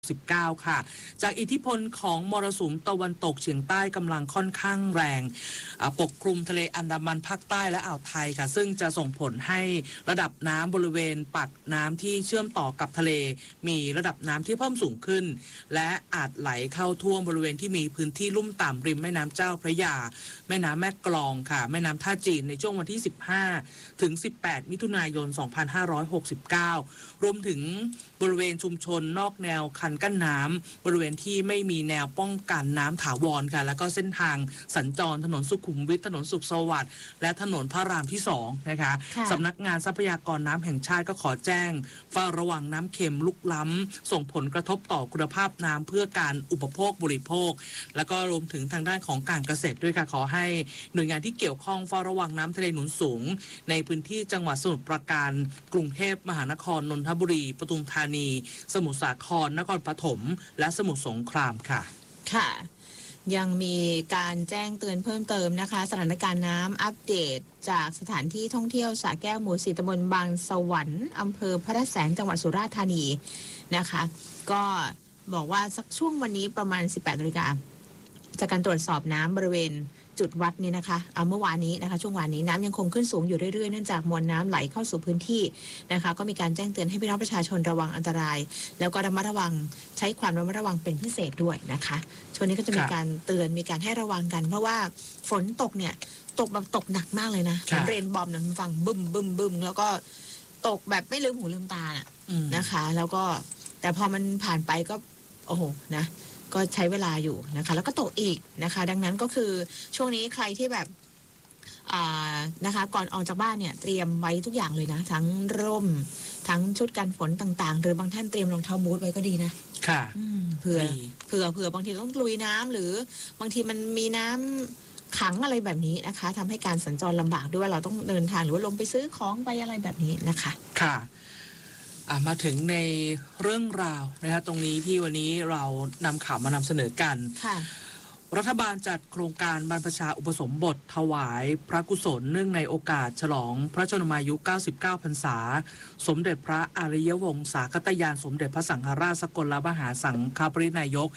19ค่ะจากอิทธิพลของมรสุมตะวันตกเฉียงใต้กำลังค่อนข้างแรงปกคลุมทะเลอันดามันภาคใต้และอ่าวไทยค่ะซึ่งจะส่งผลให้ระดับน้ำบริเวณปากน้ำที่เชื่อมต่อกับทะเลมีระดับน้ำที่เพิ่มสูงขึ้นและอาจไหลเข้าท่วมบริเวณที่มีพื้นที่ลุ่มต่ำริมแม่น้ำเจ้าพระยาแม่น้ำแม่กลองค่ะแม่น้ำท่าจีนในช่วงวันที่15ถึง18มิถุนายน2569รวมถึงบริเวณชุมชนนอกแนวคันกั้นน้ำบริเวณที่ไม่มีแนวป้องกันน้ำถาวรค่ะแล้วก็เส้นทางสัญจรถนนสุขุมวิทถนนสุขสวัสดิ์และถนนพระรามที่2นะคะสำนักงานทรัพยากรน้ำแห่งชาติก็ขอแจ้งเฝ้าระวังน้ำเค็มลุกล้ำส่งผลกระทบต่อคุณภาพน้ำเพื่อการอุปโภคบริโภคแล้วก็รวมถึงทางด้านของการเกษตรด้วยค่ะขอให้หน่วยงานที่เกี่ยวข้องเฝ้าระวังน้ำทะเลหนุนสูงในพื้นที่จังหวัดสมุทรปราการกรุงเทพมหานครนนทบุรีปทุมธานีสมุทรสาครนครปฐมและสมุทรสงครามค่ะค่ะยังมีการแจ้งเตือนเพิ่มเติมนะคะสถานการณ์น้ำอัปเดตจากสถานที่ท่องเที่ยวสระแก้วหมู่4ตำบลบางสวรรค์อำเภอพระแสงจังหวัดสุราษฎร์ธานีนะคะก็บอกว่าสักช่วงวันนี้ประมาณ 18 นาฬิกาจากการตรวจสอบน้ำบริเวณจุดวัดนี้นะคะเมื่อวานนี้นะคะช่วงวานนี้น้ำยังคงขึ้นสูงอยู่เรื่อยๆเนื่องจากมวลน้ำไหลเข้าสู่พื้นที่นะคะก็มีการแจ้งเตือนให้พี่น้องประชาชนระวังอันตรายแล้วก็ระมัดระวังใช้ความระมัดระวังเป็นพิเศษด้วยนะคะช่วงนี้ก็จะมีการเตือนมีการให้ระวังกันเพราะว่าฝนตกเนี่ยตกแบบตกหนักมากเลยนะเรนบอมนะฟังบึ้มบึ้มบึ้มแล้วก็ตกแบบไม่ลืมหูลืมตานะคะแล้วก็แต่พอมันผ่านไปก็โอ้โหนะก็ใช้เวลาอยู่นะคะแล้วก็ตกอีกนะคะดังนั้นก็คือช่วงนี้ใครที่แบบนะคะก่อนออกจากบ้านเนี่ยเตรียมไว้ทุกอย่างเลยนะทั้งร่มทั้งชุดกันฝนต่างๆหรือบางท่านเตรียมรองเท้าบูทไว้ก็ดีนะค่ะเผื่อบางทีต้องลุยน้ำหรือบางทีมันมีน้ำขังอะไรแบบนี้นะคะทำให้การสัญจรลำบากด้วยเราต้องเดินทางหรือว่าลงไปซื้อของไปอะไรแบบนี้นะคะค่ะมาถึงในเรื่องราวนะคะตรงนี้ที่วันนี้เรานำข่าวมานำเสนอกันรัฐบาลจัดโครงการบรรพชาอุปสมบทถวายพระกุศลเนื่องในโอกาสฉลองพระชนมายุ 99 พรรษาสมเด็จพระอริยวงศาคตยานสมเด็จพระสังฆราชสกลมหาสังฆปรินายก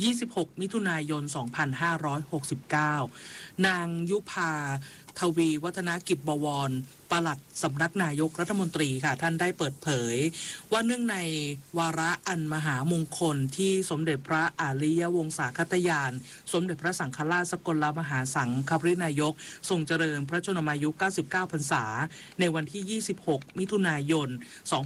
26 มิถุนายน 2569 นางยุพาทวีวัฒนกิจบวรปลัดสำนักนายกรัฐมนตรีค่ะท่านได้เปิดเผยว่าเนื่องในวาระอันมหามงคลที่สมเด็จพระอริยวงศาคตยานสมเด็จพระสังฆราชสกลมหาสังฆปรินายกทรงเจริญพระชนมายุ 99 พรรษาในวันที่ 26 มิถุนายน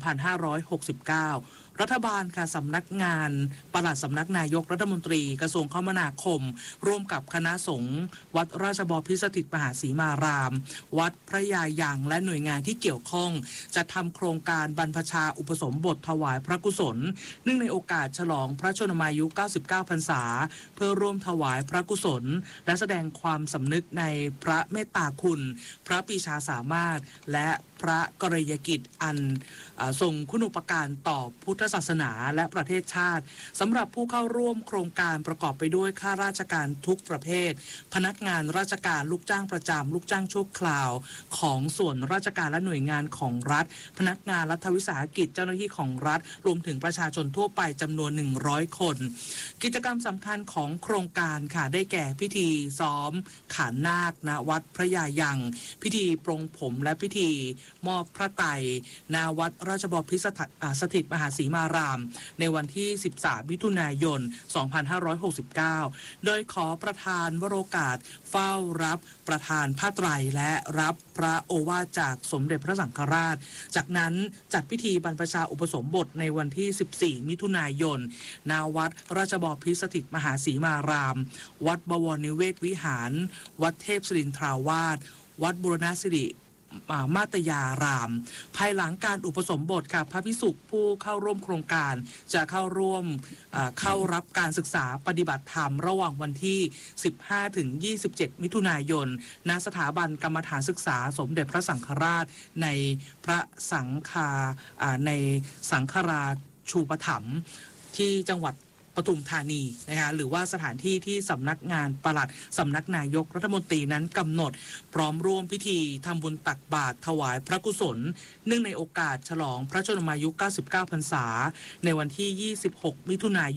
2569รัฐบาลค่ะสำนักงานปลัดสำนักนายกรัฐมนตรีกระทรวงคมนาคมร่วมกับคณะสงฆ์วัดราชบพิตรสถิตมหาสีมารามวัดพระยายังและหน่วยงานที่เกี่ยวข้องจะทำโครงการบรรพชาอุปสมบทถวายพระกุศลเนื่องในโอกาสฉลองพระชนมายุ 99 พรรษาเพื่อร่วมถวายพระกุศลและแสดงความสำนึกในพระเมตตาคุณพระปรีชาสามารถและพระกรณียกิจอันทรงคุณูปการต่อพุทธศาสนาและประเทศชาติสำหรับผู้เข้าร่วมโครงการประกอบไปด้วยข้าราชการทุกประเภทพนักงานราชการลูกจ้างประจำลูกจ้างชั่วคราวของส่วนราชการและหน่วยงานของรัฐพนักงานรัฐวิสาหกิจเจ้าหน้าที่ของรัฐรวมถึงประชาชนทั่วไปจำนวน100 คนกิจกรรมสำคัญของโครงการค่ะได้แก่พิธีซ้อมขานนาคณวัดพระยายังพิธีปรงผมและพิธีมอบพระไตรณวัดราชบพิตรสถิตมหาสีมารามในวันที่ 13 มิถุนายน 2569 โดยขอประธานวโรกาสเฝ้ารับประธานผ้าไตรและรับพระโอวาทจากสมเด็จพระสังฆราชจากนั้นจัดพิธีบรรพชาอุปสมบทในวันที่ 14 มิถุนายน ณ วัดราชบพิตรสถิตมหาสีมารามวัดบวรนิเวศวิหารวัดเทพศิรินทราวาสวัดบุรณสิริมาตยารามภายหลังการอุปสมบทค่ะพระภิกษุผู้เข้าร่วมโครงการจะเข้าร่วมเข้ารับการศึกษาปฏิบัติธรรมระหว่างวันที่ 15 ถึง 27 มิถุนายน ณ สถาบันกรรมฐานศึกษาสมเด็จพระสังฆราชในพระสังฆาในสังฆราชูปถัมภ์ที่จังหวัดปทุมธานีนะคะหรือว่าสถานที่ที่สำนักงานปลัดสำนักนายกรัฐมนตรีนั้นกำหนดพร้อมร่วมพิธีทำบุญตักบาตรถวายพระกุศลเนื่องในโอกาสฉลองพระชนมายุ 99 พรรษาในวันที่ 26 มิถุนายน